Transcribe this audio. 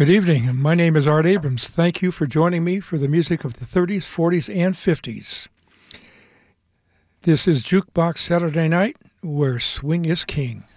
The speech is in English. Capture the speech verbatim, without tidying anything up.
Good evening. My name is Art Abrams. Thank you for joining me for the music of the thirties, forties, and fifties. This is Jukebox Saturday Night, where swing is king.